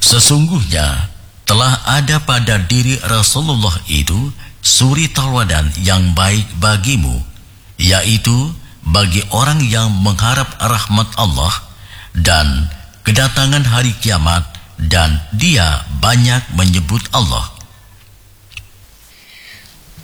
Sesungguhnya telah ada pada diri Rasulullah itu suri tauladan yang baik bagimu, yaitu bagi orang yang mengharap rahmat Allah dan kedatangan hari kiamat, dan dia banyak menyebut Allah.